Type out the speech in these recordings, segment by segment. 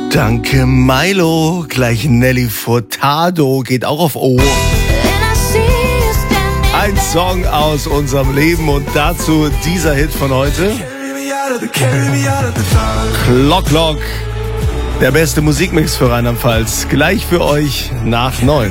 Danke Milo, gleich Nelly Furtado geht auch auf O. Ein Song aus unserem Leben und dazu dieser Hit von heute. Clock Clock, der beste Musikmix für Rheinland-Pfalz, gleich für euch nach 9.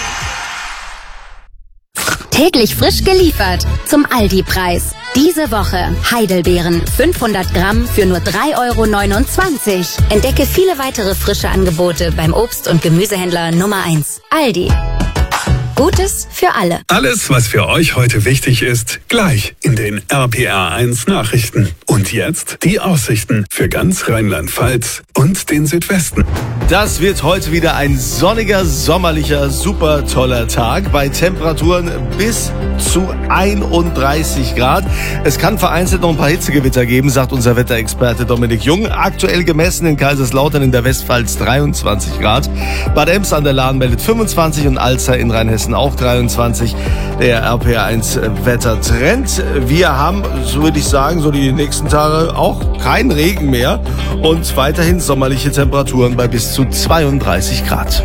Täglich frisch geliefert zum Aldi-Preis. Diese Woche Heidelbeeren 500 Gramm für nur 3,29 €. Entdecke viele weitere frische Angebote beim Obst- und Gemüsehändler Nummer 1. Aldi. Gutes für alle. Alles, was für euch heute wichtig ist, gleich in den RPR1 Nachrichten. Und jetzt die Aussichten für ganz Rheinland-Pfalz und den Südwesten. Das wird heute wieder ein sonniger, sommerlicher, super toller Tag bei Temperaturen bis zu 31 Grad. Es kann vereinzelt noch ein paar Hitzegewitter geben, sagt unser Wetterexperte Dominik Jung. Aktuell gemessen in Kaiserslautern in der Westpfalz 23 Grad. Bad Ems an der Lahn meldet 25 und Alzey in Rheinhessen auch 23. Der RPR1 Wettertrend. Wir haben, so würde ich sagen, so die nächsten Tage auch keinen Regen mehr und weiterhin sommerliche Temperaturen bei bis zu 32 Grad.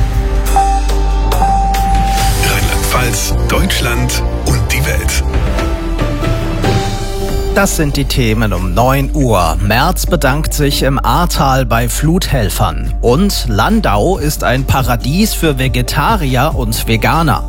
Rheinland-Pfalz, Deutschland und die Welt. Das sind die Themen um 9 Uhr. Merz bedankt sich im Ahrtal bei Fluthelfern. Und Landau ist ein Paradies für Vegetarier und Veganer.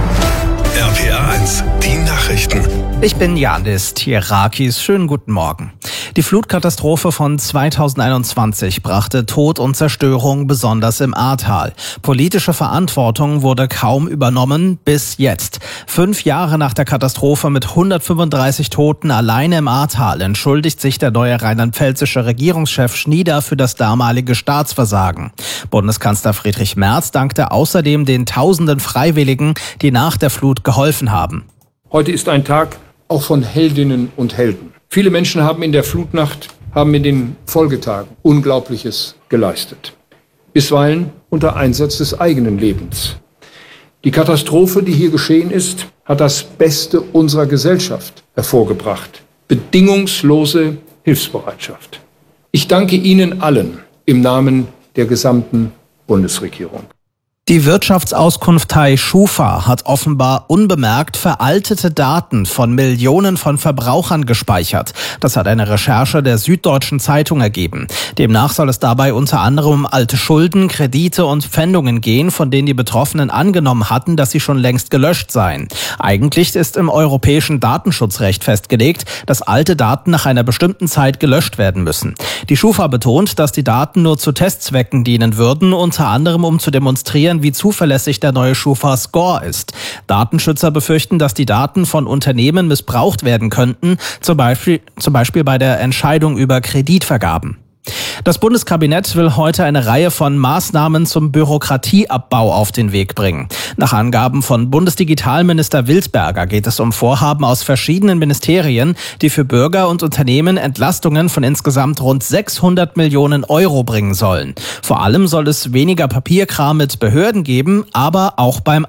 RPR1, die Nachrichten. Ich bin Janis Tierakis. Schönen guten Morgen. Die Flutkatastrophe von 2021 brachte Tod und Zerstörung, besonders im Ahrtal. Politische Verantwortung wurde kaum übernommen, bis jetzt. 5 Jahre nach der Katastrophe mit 135 Toten alleine im Ahrtal entschuldigt sich der neue rheinland-pfälzische Regierungschef Schnieder für das damalige Staatsversagen. Bundeskanzler Friedrich Merz dankte außerdem den tausenden Freiwilligen, die nach der Flut geholfen haben. Heute ist ein Tag auch von Heldinnen und Helden. Viele Menschen haben in der Flutnacht, haben in den Folgetagen Unglaubliches geleistet. Bisweilen unter Einsatz des eigenen Lebens. Die Katastrophe, die hier geschehen ist, hat das Beste unserer Gesellschaft hervorgebracht. Bedingungslose Hilfsbereitschaft. Ich danke Ihnen allen im Namen der gesamten Bundesregierung. Die Wirtschaftsauskunftei Schufa hat offenbar unbemerkt veraltete Daten von Millionen von Verbrauchern gespeichert. Das hat eine Recherche der Süddeutschen Zeitung ergeben. Demnach soll es dabei unter anderem um alte Schulden, Kredite und Pfändungen gehen, von denen die Betroffenen angenommen hatten, dass sie schon längst gelöscht seien. Eigentlich ist im europäischen Datenschutzrecht festgelegt, dass alte Daten nach einer bestimmten Zeit gelöscht werden müssen. Die Schufa betont, dass die Daten nur zu Testzwecken dienen würden, unter anderem um zu demonstrieren, wie zuverlässig der neue Schufa-Score ist. Datenschützer befürchten, dass die Daten von Unternehmen missbraucht werden könnten, zum Beispiel bei der Entscheidung über Kreditvergaben. Das Bundeskabinett will heute eine Reihe von Maßnahmen zum Bürokratieabbau auf den Weg bringen. Nach Angaben von Bundesdigitalminister Wilsberger geht es um Vorhaben aus verschiedenen Ministerien, die für Bürger und Unternehmen Entlastungen von insgesamt rund 600 Millionen € bringen sollen. Vor allem soll es weniger Papierkram mit Behörden geben, aber auch beim